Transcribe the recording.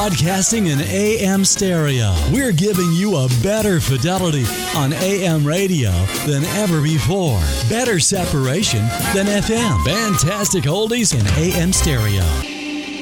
Broadcasting in AM stereo, we're giving you a better fidelity on AM radio than ever before. Better separation than FM. Fantastic oldies in AM stereo.